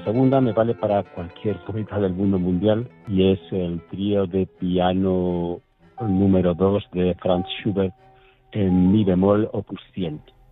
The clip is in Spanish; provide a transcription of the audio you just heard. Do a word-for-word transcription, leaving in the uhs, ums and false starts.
segunda me vale para cualquier poeta del mundo mundial y es el trío de piano número dos de Franz Schubert en mi bemol opus cien.